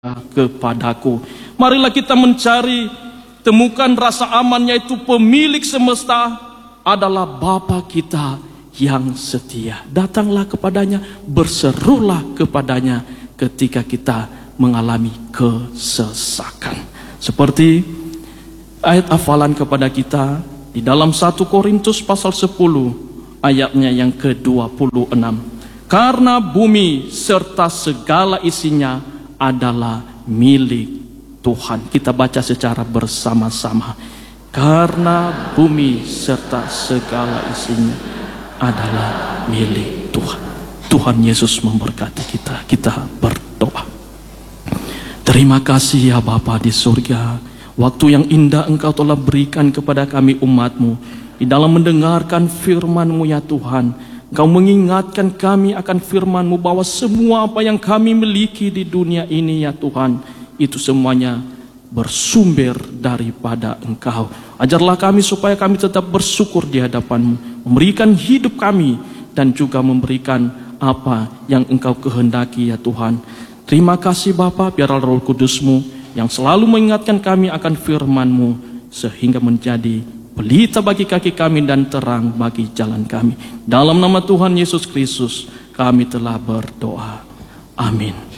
kepadaku. Marilah kita mencari, temukan rasa aman, yaitu pemilik semesta adalah Bapa kita yang setia. Datanglah kepadanya, berserulah kepadanya ketika kita mengalami kesesakan. Seperti ayat hafalan kepada kita di dalam 1 Korintus pasal 10 ayatnya yang ke-26. Karena bumi serta segala isinya adalah milik Tuhan. Kita baca secara bersama-sama. Karena bumi serta segala isinya adalah milik Tuhan. Tuhan Yesus memberkati kita. Kita berdoa. Terima kasih ya Bapa di surga. Waktu yang indah Engkau telah berikan kepada kami umat-Mu di dalam mendengarkan firman-Mu ya Tuhan. Engkau mengingatkan kami akan firman-Mu bahwa semua apa yang kami miliki di dunia ini ya Tuhan, itu semuanya bersumber daripada Engkau. Ajarlah kami supaya kami tetap bersyukur di hadapan-Mu, memberikan hidup kami dan juga memberikan apa yang Engkau kehendaki ya Tuhan. Terima kasih Bapa, biarlah Roh Kudus-Mu yang selalu mengingatkan kami akan firman-Mu sehingga menjadi pelita bagi kaki kami dan terang bagi jalan kami. Dalam nama Tuhan Yesus Kristus kami telah berdoa. Amin.